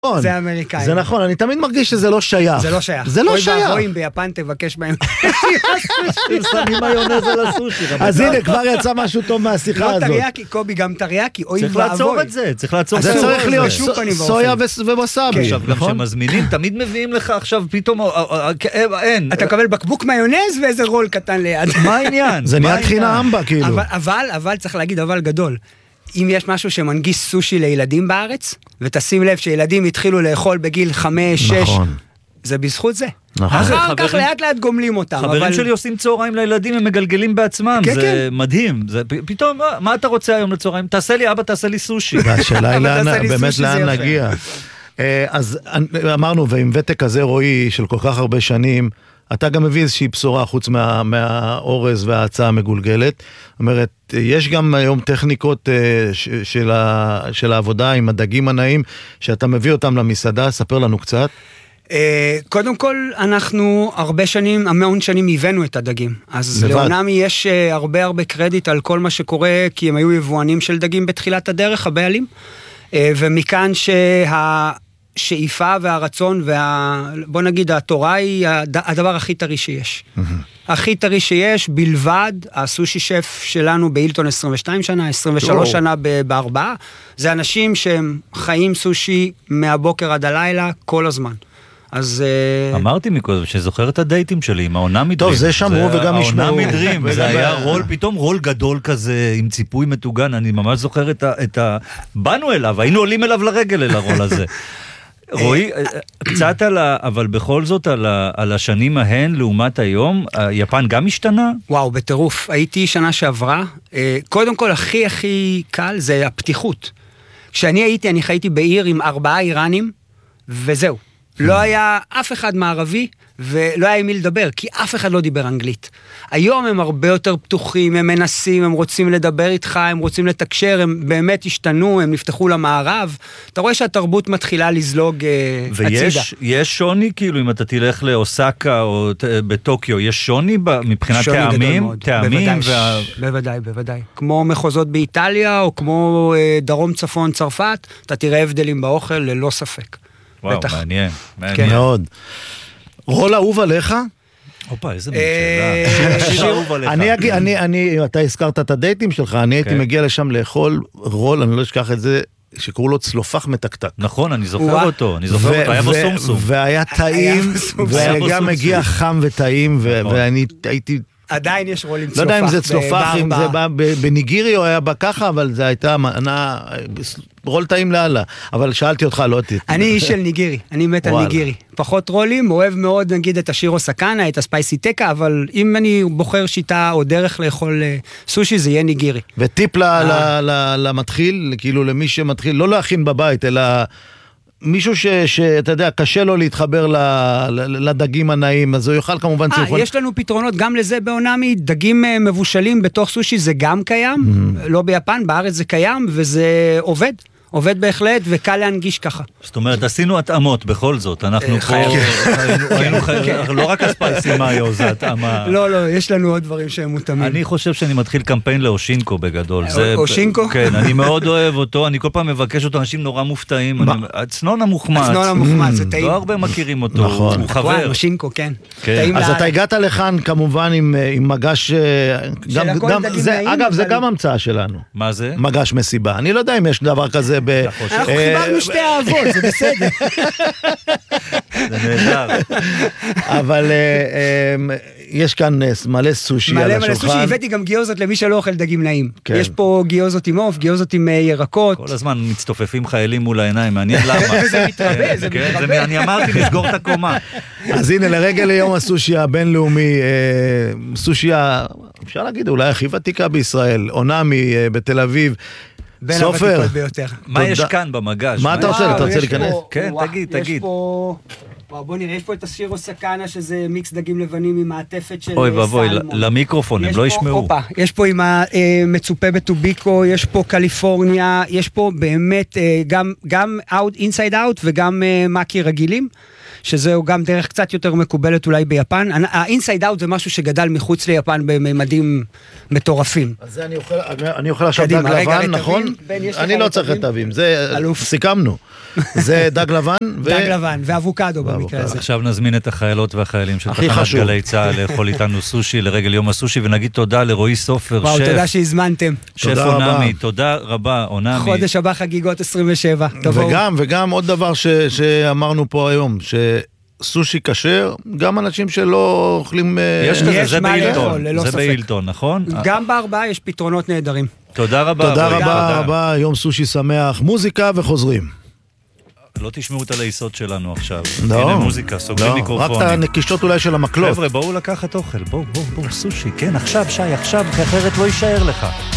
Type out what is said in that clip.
זה אמריקאי. זה נכון, אני תמיד מרגיש שזה לא שייך. זה לא שייך. זה לא שייך. אוי ואבוים ביפן תבקש בהם. הם שמים מיונז על הסושי. אז הנה, כבר יצא משהו טוב מהשיחה הזאת. לא טריאקי, קובי, גם טריאקי, אוי ואבוי. צריך לעצור את זה, צריך לעצור את זה צריך להיות סויה ואופן. ובסאבי. עכשיו, גם שמזמינים, תמיד מביאים לך עכשיו פתאום, אין. אתה קבל בקבוק מיונז ואיזה רול קטן ליד. מה העניין? זה נהיה תחינה אמבה, כאילו. אבל צריך להגיד, אבל גדול. אם יש משהו שמנגיש סושי לילדים בארץ, ותשים לב שילדים התחילו לאכול בגיל 5, 6, זה בזכות זה. אחר כך לאט לאט גומלים אותם. חברים שלי עושים צהריים לילדים, הם מגלגלים בעצמם, זה מדהים. פתאום, מה אתה רוצה היום לצהריים? תעשה לי, אבא, תעשה לי סושי. והשאלה היא באמת לאן נגיע. אז אמרנו, ועם ותק כזה רואי של כל כך הרבה שנים, אתה גם מביא איזושהי בשורה חוץ מהאורז וההצעה המגולגלת. זאת אומרת, יש גם היום טכניקות של העבודה עם הדגים הנעים, שאתה מביא אותם למסעדה, ספר לנו קצת. קודם כל, אנחנו המון שנים הבאנו את הדגים. אז לאונמי יש הרבה קרדיט על כל מה שקורה, כי הם היו יבואנים של דגים בתחילת הדרך, הבעלים. ומכאן השאיפה והרצון, בוא נגיד, התורה היא הדבר הכי טרי שיש. הכי טרי שיש, בלבד, הסושי שף שלנו באילטון 22 שנה, 23 שנה בארבעה, זה אנשים שהם חיים סושי מהבוקר עד הלילה, כל הזמן. אז אמרתי מקודם שזוכר את הדייטים שלי עם העונה מדרים. טוב, זה שמרו וגם ישמרו. העונה מדרים, זה היה רול, פתאום רול גדול כזה עם ציפוי מתוגן, אני ממש זוכר באנו אליו, היינו עולים אליו לרגל אל הרול הזה. רואי, קצת אבל בכל זאת על השנים ההן לעומת היום, יפן גם השתנה? וואו, בטירוף. הייתי שנה שעברה. קודם כל, הכי קל זה הפתיחות. כשאני הייתי, אני חייתי בעיר עם 4 איראנים, וזהו. לא היה אף אחד מערבי, ולא היה עם מי לדבר, כי אף אחד לא דיבר אנגלית. היום הם הרבה יותר פתוחים, הם מנסים, הם רוצים לדבר איתך, הם רוצים לתקשר, הם באמת השתנו, הם נפתחו למערב. אתה רואה שהתרבות מתחילה לזלוג הצידה. ויש שוני, כאילו, אם אתה תלך לאוסקה או בטוקיו, יש שוני מבחינת טעמים? בוודאי. כמו מחוזות באיטליה, או כמו דרום צפון צרפת, אתה תראה הבדלים באוכל ללא ספק. וואו, מעניין. מאוד. רול אהוב עליך? אופה, איזה שאלה. שיר אהוב עליך. אתה הזכרת את הדייטים שלך, אני הייתי מגיע לשם לאכול רול, אני לא אשכח את זה, שקראו לו צלופח מתקתק. נכון, אני זוכר אותו, היה בו סומסום. והיה טעים, וגם מגיע חם וטעים, ואני הייתי... עדיין יש רול עם צלופח. לא יודע אם זה צלופח, אם זה בא בניגירי או היה בא ככה, אבל זה הייתה מנה, רול טעים לאללה. אבל שאלתי אותך, לא אותי. אני איש של ניגירי, אני מת על ניגירי. פחות רולים, אוהב מאוד נגיד את השירו סקנה, את הספייסי טקה, אבל אם אני בוחר שיטה או דרך לאכול סושי, זה יהיה ניגירי. וטיפ למתחיל, כאילו למי שמתחיל, לא להכין בבית, אלא... מישהו שאתה יודע, קשה לו להתחבר לדגים הנעים, אז הוא יאכל כמובן צלופח. יש לנו פתרונות גם לזה באונמי, דגים מבושלים בתוך סושי זה גם קיים, לא ביפן, בארץ זה קיים, וזה עובד בהחלט, וקל להנגיש ככה. זאת אומרת, עשינו התאמות בכל זאת, אנחנו פה, לא רק הספייסי מאיו, זה התאמה. לא, יש לנו עוד דברים שהם מותאמים. אני חושב שאני מתחיל קמפיין לאושינקו בגדול. אושינקו? כן, אני מאוד אוהב אותו, אני כל פעם מבקש אותו, אנשים נורא מופתעים, הצנון המוחמץ. הצנון המוחמץ, זה טעים. לא הרבה מכירים אותו, הוא חבר. אושינקו, כן. אז אתה הגעת לכאן כמובן עם מגש, אגב, זה גם המצאה שלנו. מה זה? מגש מסיבה. אני לא יודע אם יש דבר כזה אנחנו חיברנו שתי אהבות, זה בסדר. זה נהדר. אבל יש כאן מלא סושי על השולחן. מלא סושי, הבאתי גם גיוזות למי שלא אוכל דגים נעים. יש פה גיוזות עם עוף, גיוזות עם ירקות. כל הזמן מצטופפים חיילים מול העיניים, מעניין למה. וזה מתרבה, זה מתרבה. אני אמרתי, נסגור את הקומה. אז הנה, לרגל ליום הסושי הבינלאומי, סושי, אפשר להגיד, אולי הכי ותיקה בישראל, אונמי בתל אביב, בין הוותיקות ביותר. מה יש כאן במגש? מה אתה עושה? אתה רוצה להיכנס? כן, תגיד. בוא נראה, יש פה את השירו סקנה, שזה מיקס דגים לבנים עם מעטפת של אוי ואבוי, למיקרופון, הם לא ישמעו. יש פה עם המצופה בטוביקו, יש פה קליפורניה, יש פה באמת גם אינסייד אאוט וגם מקי רגילים, שזהו גם דרך קצת יותר מקובלת אולי ביפן. האינסייד אאוט זה משהו שגדל מחוץ ליפן בממדים מטורפים. אז אני אוכל עכשיו דג לבן, נכון? אני לא צריך רטבים, זה סיכמנו. זה דג לבן דג לבן ואבוקדו במקרה הזה. עכשיו נזמין את החיילות והחיילים של תחנת גלי צה"ל לאכול איתנו סושי לרגל יום הסושי, ונגיד תודה לרועי סופר, וואו, תודה שהזמנתם. שף אונמי, תודה רבה, אונמי. חודש הבא חגיגות 27, תבואו. וגם עוד דבר שאמרנו פה היום, סושי כשר, גם אנשים שלא אוכלים... יש כזה, זה באילטון, זה באילטון, נכון? גם בארבעה יש פתרונות נהדרים. תודה רבה. תודה רבה, יום סושי שמח, מוזיקה וחוזרים. לא תשמעו את הלעיסות שלנו עכשיו. לא. הנה מוזיקה, סוגרים מיקרופונים. רק את הנקישות אולי של המקלות. חבר'ה, בואו לקחת אוכל, בואו, סושי, כן, עכשיו, שי, עכשיו, כי אחרת לא יישאר לך.